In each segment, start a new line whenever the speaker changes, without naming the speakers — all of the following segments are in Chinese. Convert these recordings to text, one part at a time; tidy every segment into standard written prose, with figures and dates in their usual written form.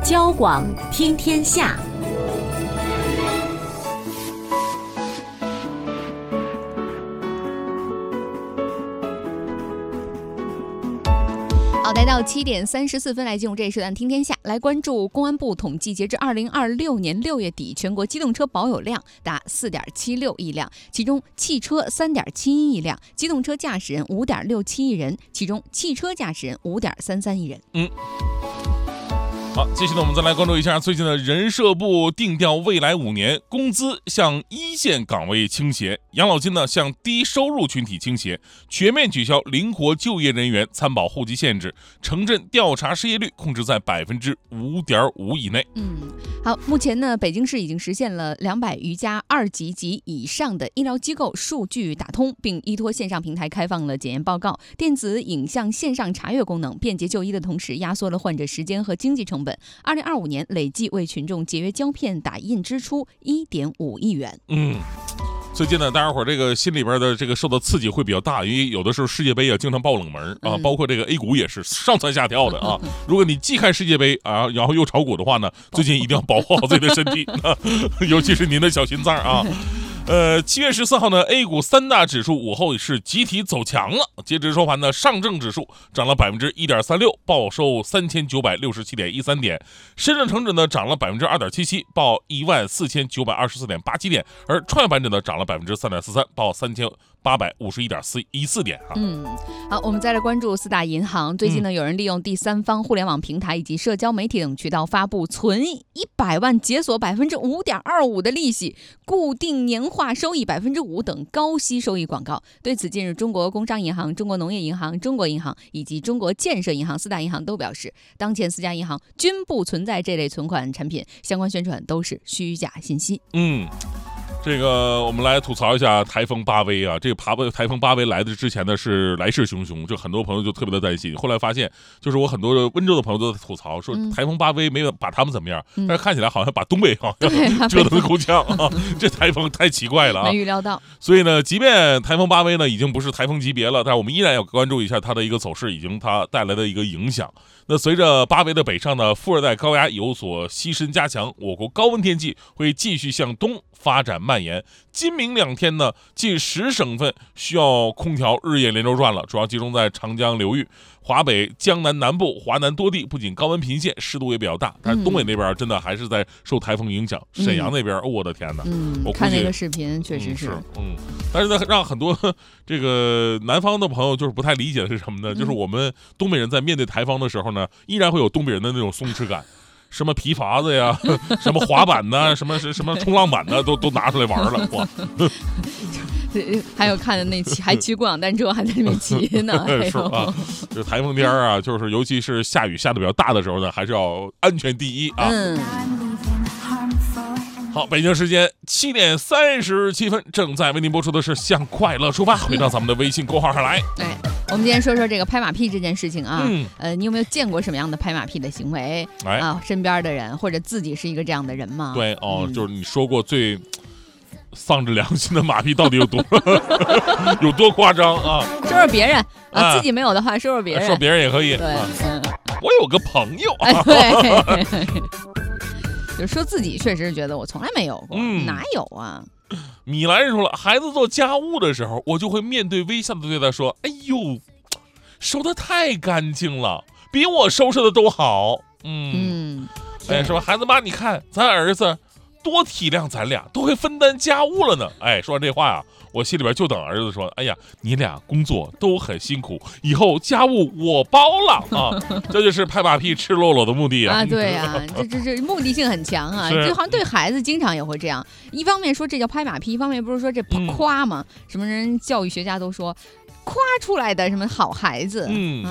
交广听天下。
好，来到7点34分，来进入这一时段听天下，来关注公安部统计，截至2026年6月底，全国机动车保有量达4.76亿辆，其中汽车3.71亿辆，机动车驾驶人5.67亿人，其中汽车驾驶人5.33亿人。
好，继续呢，我们再来关注一下最近的人社部定调未来5年工资向一线岗位倾斜，养老金呢向低收入群体倾斜，全面取消灵活就业人员参保户籍限制，城镇调查失业率控制在5.5%以内。
好，目前呢，北京市已经实现了200余家2级及以上的医疗机构数据打通，并依托线上平台开放了检验报告、电子影像线上查阅功能，便捷就医的同时压缩了患者时间和经济成本。2025年累计为群众节约胶片打印支出1.5亿元。
最近呢，大家伙这个心里边的这个受到刺激会比较大，因为有的时候世界杯啊经常爆冷门啊，包括这个 A 股也是上蹿下跳的啊。如果你既看世界杯啊，然后又炒股的话呢，最近一定要保护好自己的身体，尤其是您的小心脏啊。7月14号呢 ，A 股3大指数午后是集体走强了。截至收盘呢，上证指数涨了1.36%，报收3967.13点；深圳成指呢涨了2.77%，报14924.87点；而创业板指呢涨了3.43%，报3851.14点啊。
好，我们再来关注4大银行。最近呢，有人利用第三方互联网平台以及社交媒体等渠道发布存100万解锁5.25%的利息、固定年化收益5%等高息收益广告。对此，近日中国工商银行、中国农业银行、中国银行以及中国建设银行4大银行都表示，当前4家银行均不存在这类存款产品，相关宣传都是虚假信息。
这个我们来吐槽一下台风巴威啊，这个台风巴威来的之前呢是来势汹汹，就很多朋友就特别的担心。后来发现，就是我很多温州的朋友都在吐槽说，台风巴威没有把他们怎么样，但是看起来好像把东北好像折腾的够呛啊，这台风太奇怪了啊，
没预料到。
所以呢，即便台风巴威呢已经不是台风级别了，但是我们依然要关注一下它的一个走势，以及它带来的一个影响。那随着巴威的北上呢，副热带高压有所西伸加强，我国高温天气会继续向东发展蔓延。今明2天呢，近10省份需要空调日夜连轴转了，主要集中在长江流域、华北、江南南部、华南多地，不仅高温频现，湿度也比较大。但是东北那边真的还是在受台风影响，沈阳那边，我的天哪！我
看那个视频确实是，
但是呢，让很多这个南方的朋友就是不太理解的是什么呢？就是我们东北人在面对台风的时候呢，依然会有东北人的那种松弛感。什么皮筏子呀，什么滑板呐，什么冲浪板呐，都拿出来玩了，哇！
还有看的那期还骑共享单车，还在那边骑呢。
是啊，这台风天啊，就是尤其是下雨下的比较大的时候呢，还是要安全第一啊。好，北京时间7点37分，正在为您播出的是向快乐出发，回到咱们的微信公号上来。
我们今天说说这个拍马屁这件事情啊。你有没有见过什么样的拍马屁的行为啊？身边的人或者自己是一个这样的人吗？
对哦，就是你说过最丧着良心的马屁到底有多有多夸张啊？
说说别人啊，自己没有的话说说别人，
说别人也可以。
对，
我有个朋友啊。
对。就说自己确实觉得我从来没有过，哪有啊？
米兰说了，孩子做家务的时候，我就会面对微笑的对他说：“哎呦，收的太干净了，比我收拾的都好。”说孩子妈，你看咱儿子多体谅咱俩，都会分担家务了呢。说完这话啊，我心里边就等儿子说：“哎呀，你俩工作都很辛苦，以后家务我包了啊！”这就是拍马屁赤裸裸的目的啊！
对啊，这目的性很强啊！就好像对孩子经常也会这样，一方面说这叫拍马屁，一方面不是说这夸吗？什么人教育学家都说，夸出来的什么好孩子。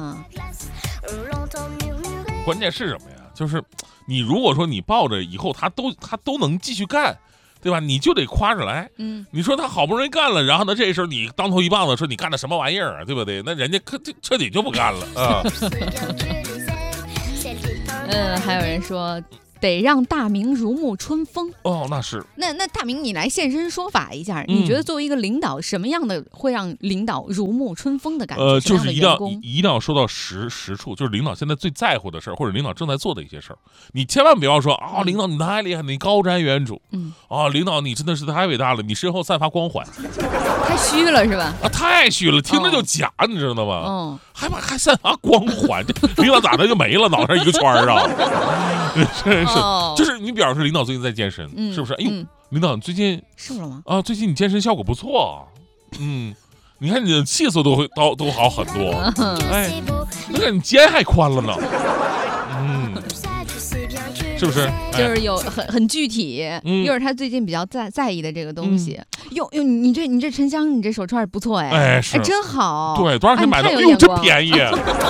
关键是什么呀？就是你如果说你抱着以后他都能继续干，对吧？你就得夸着来。你说他好不容易干了，然后呢，这时候你当头一棒子说你干的什么玩意儿啊，对不对？那人家彻底就不干了啊。
还有人说得让大明如沐春风。
哦，那是。
那大明，你来现身说法一下，你觉得作为一个领导，什么样的会让领导如沐春风的感觉？
就是一定要说到实处，就是领导现在最在乎的事儿，或者领导正在做的一些事儿，你千万不要说啊，领导你太厉害，你高瞻远瞩，领导你真的是太伟大了，你身后散发光环，
太虚了是吧？
啊，太虚了，听着就假，你知道吗？还散发光环，这领导咋的就没了，脑袋上一个圈儿啊？真是，就是你表示领导最近在健身，是不是？哎呦，领导你最近
瘦了吗？
啊，最近你健身效果不错，你看你的气色都好很多，哎，你看你肩还宽了呢，是不是？
就是有很具体，又是他最近比较在意的这个东西。哟，你这沉香，你这手串不错哎，
是
真好。
对，多少钱买的？哎呦，真便宜。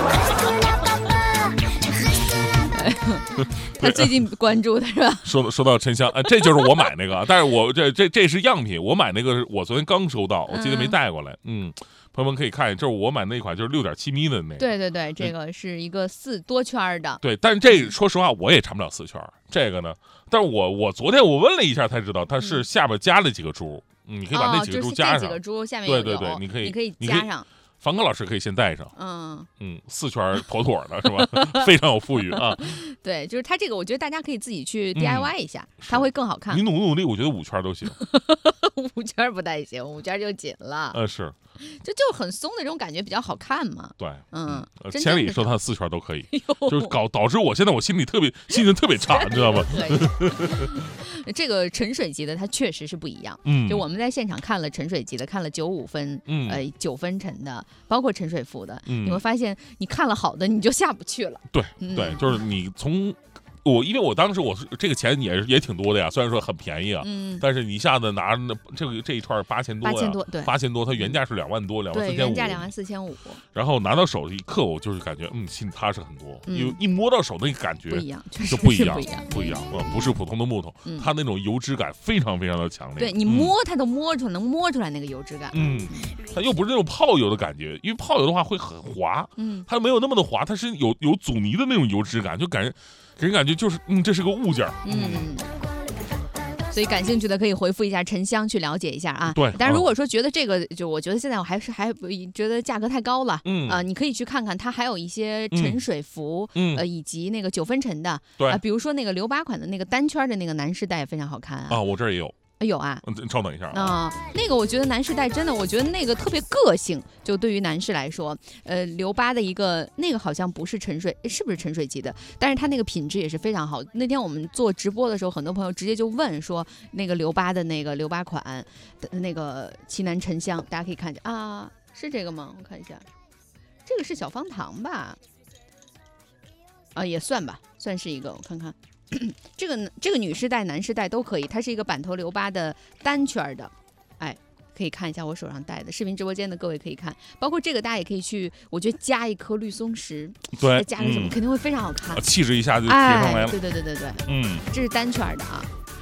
他最近关注的是吧？
说到沉香，这就是我买那个，但是我这是样品，我买那个我昨天刚收到，我今天没带过来。朋友们可以看，就是我买那款就是6.7米的那个。
对，这个是一个4多圈的。
对，但是这说实话我也缠不了4圈。这个呢，但是我昨天我问了一下才知道，它是下边加了几个珠，你可以把那几个珠加上。
就是这几个珠下面有。
对，你可以
加上。
凡哥老师可以先带上，4圈妥妥的是吧？非常有富裕啊。
对，就是它这个，我觉得大家可以自己去 DIY 一下，它会更好看。
你努力，我觉得5圈都行。
5圈不太行，5圈就紧了。
是，
就很松的这种感觉比较好看嘛。
对，千里说他4圈都可以，就是导致我现在心情特别差，你知道吗？
这个沉水级的它确实是不一样。就我们在现场看了沉水级的，看了95分，9分沉的，包括沉水服的，你会发现你看了好的你就下不去了。
对，就是你从。因为我当时这个钱也挺多的呀，虽然说很便宜啊，但是你一下子拿这一串8000多呀，
对
，8000多，它原价是2万多，24500，
对，原价24500，
然后拿到手一刻，我就是感觉心里踏实很多，因为一摸到手那个感觉
不一样，
就不一样，不是普通的木头，它那种油脂感非常非常的强烈，
对你摸它都能摸出来那个油脂感，
它又不是那种泡油的感觉，因为泡油的话会很滑，它没有那么的滑，它是有阻尼的那种油脂感，就给人感觉就是这是个物件。
所以感兴趣的可以回复一下沉香去了解一下啊。
对，
但如果说觉得这个，就我觉得现在我还觉得价格太高了，你可以去看看，它还有一些沉水服，以及那个9分沉的，
对，
比如说那个留8款的那个单圈的那个男士带也非常好看啊。
我这儿也有。
有啊，
稍等一下
那个我觉得男士带真的，我觉得那个特别个性，就对于男士来说，留8的一个那个好像不是沉水，是不是沉水级的？但是它那个品质也是非常好。那天我们做直播的时候，很多朋友直接就问说，那个留8的那个留8款的那个奇楠沉香，大家可以看一下啊，是这个吗？我看一下，这个是小方糖吧？也算吧，算是一个，我看看。这个女士带男士带都可以，它是一个板头留8的单圈的，可以看一下我手上戴的，视频直播间的各位可以看，包括这个大家也可以去，我觉得加一颗绿松石，
对，
加个什么肯定会非常好看，
气质一下就提上来了。
对，这是单圈的啊，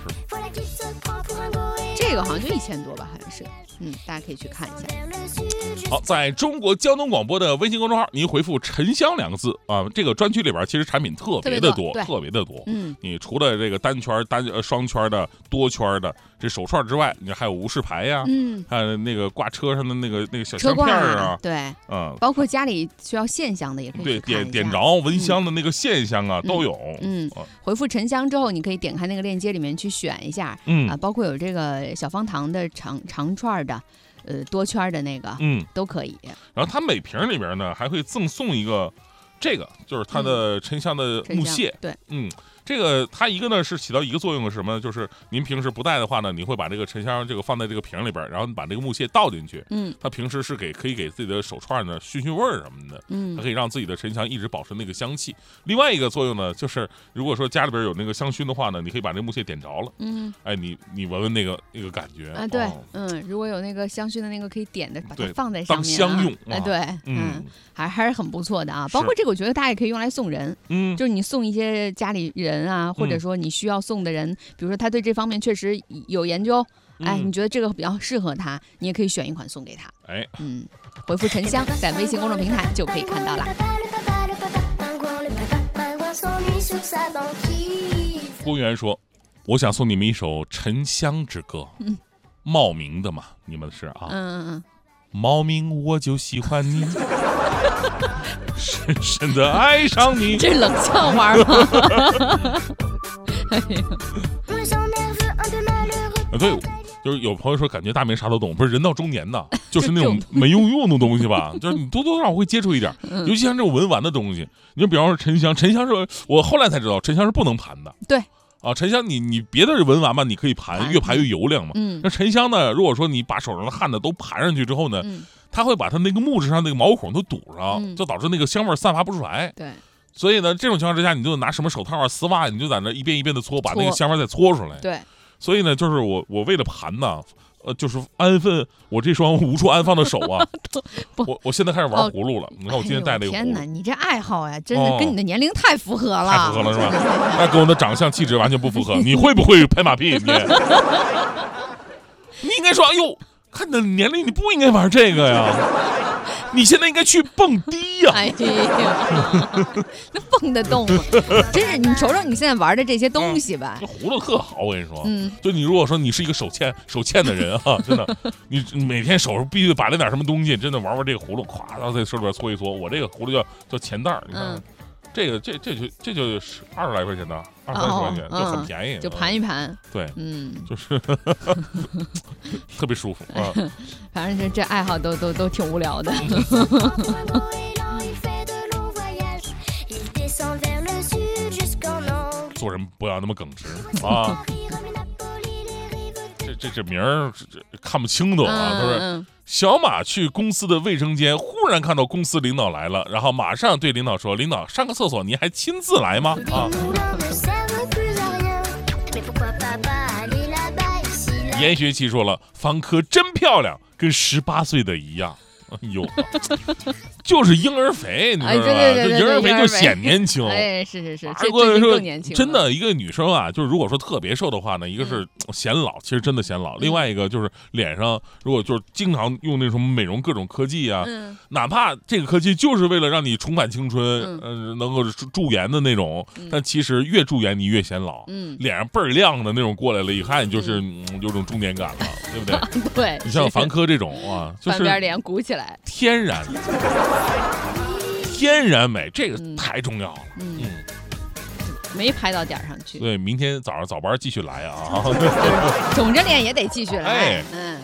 这个好像就1000多吧，好像是，大家可以去看一下。
好，在中国交通广播的微信公众号，您回复“沉香”2个字啊，这个专区里边其实产品特别的多，特别的多。你除了这个单圈、双圈的、多圈的这手串之外，你还有无饰牌呀，还有那个挂车上的那个小香片啊，
对，包括家里需要线香的也可以去看一下，
点着蚊香的那个线香啊都有。
回复沉香之后，你可以点开那个链接里面去选一下，包括有这个小方糖的长串的。多圈的那个，都可以。
然后它每瓶里边呢还会赠送一个，这个就是它的沉香的木屑，
对，
这个它一个呢是起到一个作用是什么呢？就是您平时不带的话呢，你会把这个沉香这个放在这个瓶里边，然后你把这个木屑倒进去，它平时是可以给自己的手串呢熏味儿什么的，它可以让自己的沉香一直保持那个香气。另外一个作用呢，就是如果说家里边有那个香薰的话呢，你可以把这个木屑点着了，你闻闻那个感觉
啊，对，如果有那个香薰的那个可以点的，把它放在
上面当香用，
对，还是很不错的啊。包括这个，我觉得大家也可以用来送人，就是你送一些家里人啊，或者说你需要送的人，比如说他对这方面确实有研究，你觉得这个比较适合他，你也可以选一款送给他。回复沉香，在微信公众平台就可以看到了。
服务员说：“我想送你们一首《沉香之歌》。”冒名的嘛，你们是啊？冒名我就喜欢你，深深的爱上你。
这是冷笑话吗？哎呀，
对，就是有朋友说感觉大明啥都懂，不是人到中年呐，就是那种没用的东西吧，就是你多多少少会接触一点，尤其像这种文玩的东西。你就比方说沉香，沉香是我后来才知道，沉香是不能盘的。
对。
啊，沉香你别的文玩吧，你可以盘，越盘越油亮嘛。那沉香呢，如果说你把手上的汗呢都盘上去之后呢，它会把它那个木质上那个毛孔都堵上，就导致那个香味散发不出来。
对。所
以呢，这种情况之下，你就拿什么手套啊、丝袜，你就在那一遍一遍的搓，把那个香味再搓出来。
对。
所以呢，就是我为了盘呢，就是安分我这双无处安放的手啊，我现在开始玩葫芦了。你看我今天带了一个葫芦。
天哪，你这爱好呀，真的跟你的年龄太符合了。
太符合了是吧？那跟我的长相气质完全不符合。你会不会拍马屁？你应该说，哎呦，看你的年龄，你不应该玩这个呀。你现在应该去蹦迪呀！
哎呀，那蹦得动吗？真是，你瞅瞅你现在玩的这些东西吧。
这葫芦特好，我跟你说，就你如果说你是一个手欠的人啊，真的，你每天手上必须得摆了点什么东西，真的玩这个葫芦，咵，然后在手里边搓一搓。我这个葫芦叫钱袋儿，你看。这就20来块钱的，20-30块钱，就很便宜，
就盘一盘。
对，就是特别舒服啊。
反正这爱好都挺无聊的。
做人不要那么耿直啊！这名儿看不清都啊，都是。小马去公司的卫生间，忽然看到公司领导来了，然后马上对领导说：“领导，上个厕所您还亲自来吗？”啊！严学期说了：“房客真漂亮，跟18岁的一样。”哎呦，就是婴儿肥，你知道吧？
对，
婴儿肥就显年轻。
哎，是，
如果说
更年轻。
真的，一个女生啊，就是如果说特别瘦的话呢，一个是显老，其实真的显老；另外一个就是脸上，如果就是经常用那种美容各种科技啊，哪怕这个科技就是为了让你重返青春，能够驻颜的那种，但其实越驻颜你越显老，脸上倍儿亮的那种过来了，一看就是有种中年感了，对不对？
对，
你像凡科这种啊，就是
半边脸鼓起来。
天然美，这个太重要了。
没拍到点上去。
对，明天早上早班继续来啊。
肿着脸也得继续来。
哎。